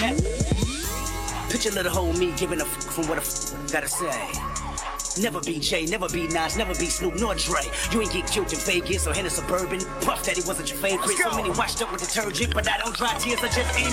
Picture little whole me giving a from what gotta say. Never be Jay, never be Nas, never be Snoop nor Dre. You ain't get killed in Vegas or in a Suburban. Puff Daddy wasn't your favorite. So many washed up with detergent, but I don't dry tears, I just ain't